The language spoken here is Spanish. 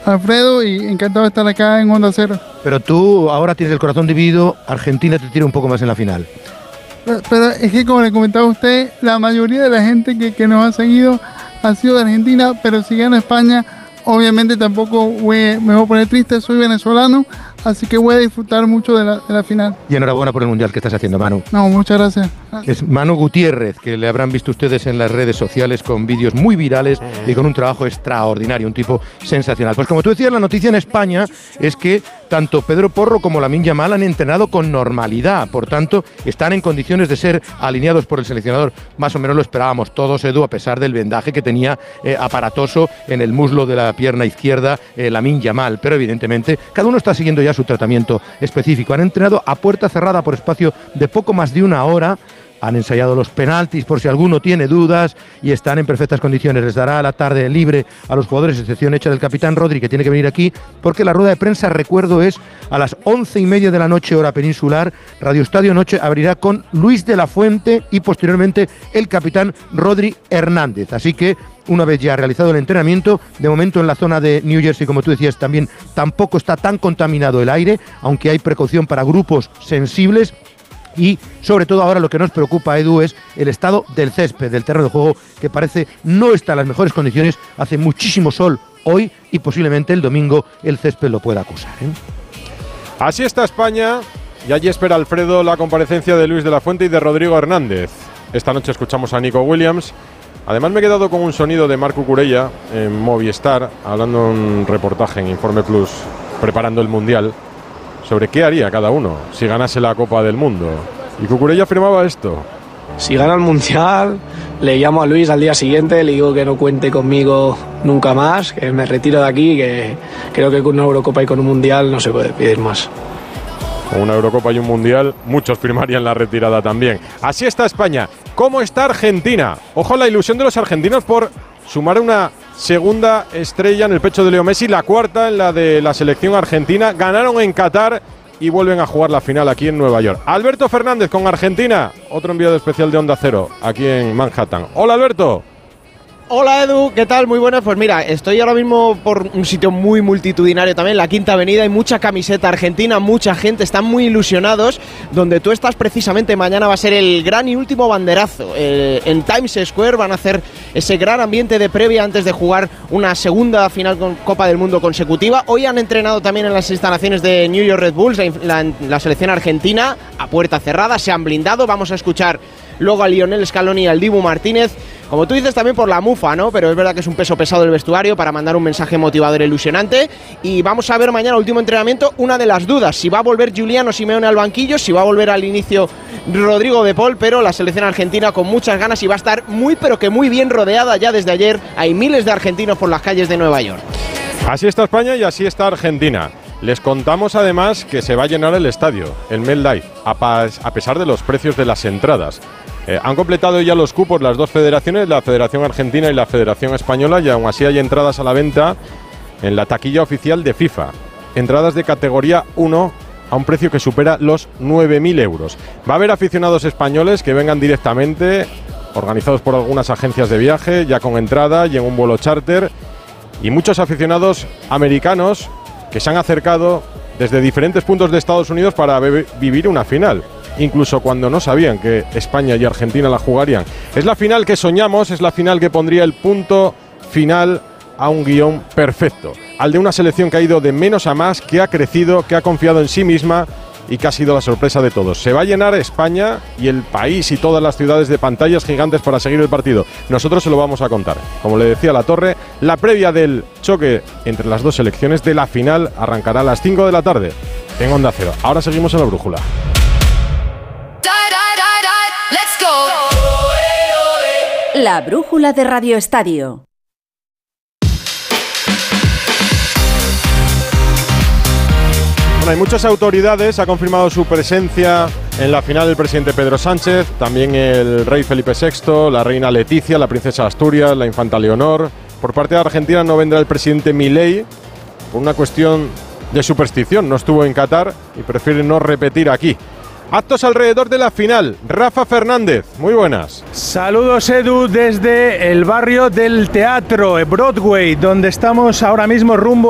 Alfredo, y encantado de estar acá en Onda Cero. Pero tú ahora tienes el corazón dividido, Argentina te tira un poco más en la final. Pero es que, como le comentaba a usted, la mayoría de la gente que nos ha seguido ha sido de Argentina, pero si gana España, obviamente tampoco me voy a poner triste, soy venezolano, así que voy a disfrutar mucho de la final. Y enhorabuena por el Mundial que estás haciendo, Manu. No, muchas gracias. Es Manu Gutiérrez, que le habrán visto ustedes en las redes sociales con vídeos muy virales y con un trabajo extraordinario, un tipo sensacional. Pues como tú decías, la noticia en España es que tanto Pedro Porro como Lamine Yamal han entrenado con normalidad, por tanto están en condiciones de ser alineados por el seleccionador. Más o menos lo esperábamos todos, Edu, a pesar del vendaje que tenía aparatoso en el muslo de la pierna izquierda Lamine Yamal, pero evidentemente cada uno está siguiendo ya su tratamiento específico. Han entrenado a puerta cerrada por espacio de poco más de una hora. Han ensayado los penaltis por si alguno tiene dudas y están en perfectas condiciones. Les dará la tarde libre a los jugadores, excepción hecha del capitán Rodri, que tiene que venir aquí, porque la rueda de prensa, recuerdo, es a las 11:30 de la noche, hora peninsular. Radio Estadio Noche abrirá con Luis de la Fuente y posteriormente el capitán Rodri Hernández. Así que, una vez ya realizado el entrenamiento, de momento en la zona de New Jersey, como tú decías, también tampoco está tan contaminado el aire, aunque hay precaución para grupos sensibles. Y sobre todo ahora lo que nos preocupa, Edu, es el estado del césped, del terreno de juego, que parece no está en las mejores condiciones. Hace muchísimo sol hoy y posiblemente el domingo el césped lo pueda acusar, ¿eh? Así está España, y allí espera Alfredo la comparecencia de Luis de la Fuente y de Rodrigo Hernández. Esta noche escuchamos a Nico Williams. Además me he quedado con un sonido de Marc Cucurella en Movistar, hablando en un reportaje en Informe Plus, preparando el Mundial, sobre qué haría cada uno si ganase la Copa del Mundo. Y Cucurella afirmaba esto: si gana el Mundial, le llamo a Luis al día siguiente, le digo que no cuente conmigo nunca más, que me retiro de aquí, que creo que con una Eurocopa y con un Mundial no se puede pedir más. Con una Eurocopa y un Mundial, muchos firmarían la retirada también. Así está España. ¿Cómo está Argentina? Ojo a la ilusión de los argentinos por sumar una segunda estrella en el pecho de Leo Messi, la cuarta en la de la selección argentina. Ganaron en Qatar y vuelven a jugar la final aquí en Nueva York. Alberto Fernández con Argentina, otro enviado especial de Onda Cero, aquí en Manhattan. Hola, Alberto. Hola Edu, ¿qué tal? Muy buenas. Pues mira, estoy ahora mismo por un sitio muy multitudinario también, la Quinta Avenida. Hay mucha camiseta argentina, mucha gente, están muy ilusionados. Donde tú estás precisamente mañana va a ser el gran y último banderazo. En Times Square van a hacer ese gran ambiente de previa antes de jugar una segunda final con Copa del Mundo consecutiva. Hoy han entrenado también en las instalaciones de New York Red Bulls, la selección argentina, a puerta cerrada, se han blindado. Vamos a escuchar luego a Lionel Scaloni y al Dibu Martínez. Como tú dices, también por la mufa, ¿no? Pero es verdad que es un peso pesado el vestuario para mandar un mensaje motivador e ilusionante. Y vamos a ver mañana, último entrenamiento, una de las dudas: si va a volver Giuliano Simeone al banquillo, si va a volver al inicio Rodrigo de Paul, pero la selección argentina con muchas ganas y va a estar muy, pero que muy bien rodeada ya desde ayer. Hay miles de argentinos por las calles de Nueva York. Así está España y así está Argentina. Les contamos además que se va a llenar el estadio, el MetLife, a pesar de los precios de las entradas. Han completado ya los cupos las dos federaciones, la Federación Argentina y la Federación Española, y aún así hay entradas a la venta en la taquilla oficial de FIFA. Entradas de categoría 1 a un precio que supera los 9.000 euros. Va a haber aficionados españoles que vengan directamente, organizados por algunas agencias de viaje, ya con entrada y en un vuelo charter, y muchos aficionados americanos que se han acercado desde diferentes puntos de Estados Unidos para vivir una final, incluso cuando no sabían que España y Argentina la jugarían. Es la final que soñamos, es la final que pondría el punto final a un guión perfecto, al de una selección que ha ido de menos a más, que ha crecido, que ha confiado en sí misma y que ha sido la sorpresa de todos. Se va a llenar España y el país y todas las ciudades de pantallas gigantes para seguir el partido. Nosotros se lo vamos a contar. Como le decía La Torre, la previa del choque entre las dos selecciones de la final arrancará a las 5 de la tarde en Onda Cero. Ahora seguimos en La Brújula. La Brújula de Radio Estadio. Bueno, hay muchas autoridades, ha confirmado su presencia en la final el presidente Pedro Sánchez, también el rey Felipe VI, la reina Leticia, la princesa Asturias, la infanta Leonor. Por parte de Argentina no vendrá el presidente Milei por una cuestión de superstición, no estuvo en Qatar y prefiere no repetir aquí. Actos alrededor de la final. Rafa Fernández, muy buenas. Saludos, Edu, desde el barrio del Teatro, Broadway, donde estamos ahora mismo rumbo